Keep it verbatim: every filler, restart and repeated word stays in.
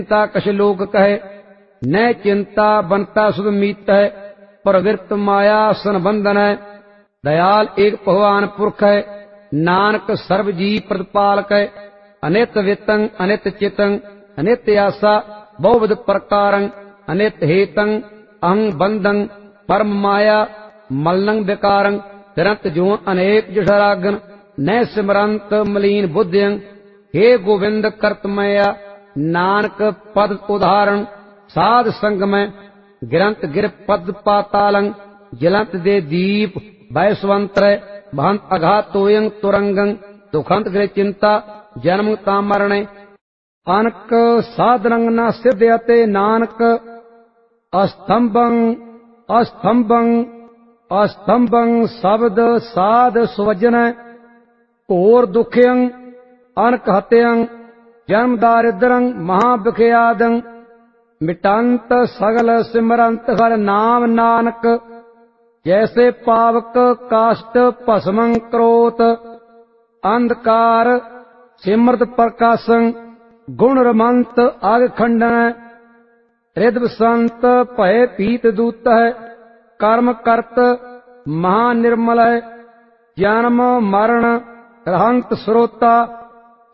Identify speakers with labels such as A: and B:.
A: चिंता कछ लोक कहे, न चिंता बनता सुध मीत है, प्रवृत्त माया सन बंधन है। दयाल एक भगवान पुरख है, नानक सर्व जी प्रतिपालक है। अनित वितंग अनित चितंग अनित आशा बहुविध प्रकारं, अनित हेतं अहं बंधं परम माया मलनं विकारं। तिरंत जो अनेक जठरागन न सिमरंत मलीन बुद्धियं। हे गोविंद कर्तमया नानक पद उदाहरण, साध संग में गिरंत गिर पद पातालं। जलंत दे दीप वैश्वंत्र भंत अघातोयं तुरंगं। दुखंत गृह चिंता जन्म तामरण। अनक साधनं न सिद्ध्यते नानक, अस्तंभं अस्तंभं अस्तंभं शब्द साध सुवजन। घोर दुखयं अनक हत्यं जन्म दारिद्रं महाविख्यादं। मिटंत सगल सिमरंत हर नाम नानक, जैसे पावक काष्ट भस्मं क्रोत। अंधकार सिमृत प्रकाशं गुण रमंत आग खंडन। हृदय संत भय पीत दूत है, कर्म करत महानिर्मल है। जन्म मरण रहंत श्रोता